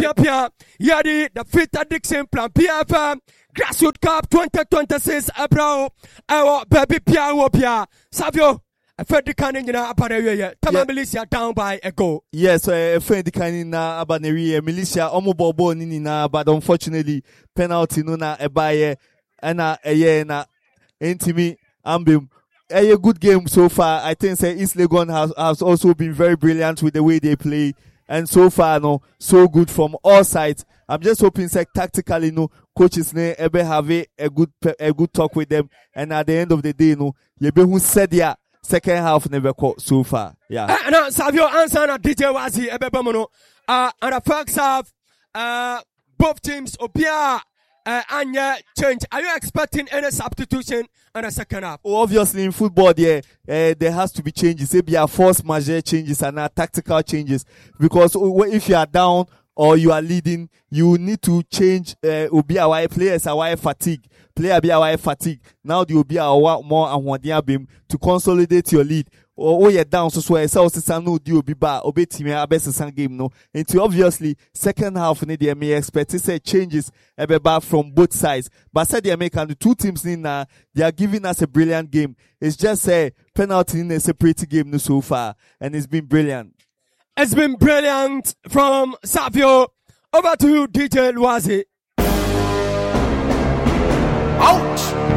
Pia, Yadi, the Fitter Dixon plan, PFM, Grassroots Cup 2026, Abro, our baby Pia, Wopia, Savio. A Freddy Canning in Abaneria, Tama Militia down by a goal. Yes, a Freddy Canning in Abaneria, Militia, Omobobo Nina, but unfortunately, penalty Nuna, a buyer, and a year, Intimi, Ambim. A good game so far. I think East Legon has also been very brilliant with the way they play. And so far, so good from all sides. I'm just hoping, tactically, coaches ever have a good talk with them. And at the end of the day, who said second half never caught so far. Yeah. And Savio answer na DJ Wazi Ebebamono. And the first half, both teams Obia Anya change. Are you expecting any substitution in the second half? Oh, obviously in football, there has to be changes. Maybe force majeure changes and tactical changes. Because if you are down or you are leading, you need to change. Obi our players are fatigue. Player be our fatigue. Now the Obi our more and beam to consolidate your lead. Or you're down so I say no do be ba obey team best game no. Into obviously second half they may expect to say changes from both sides. But said they American the two teams in they are giving us a brilliant game. It's just a penalty in a separate game so far, and it's been brilliant. It's been brilliant from Savio. Over to you, DJ Luazi. Ouch!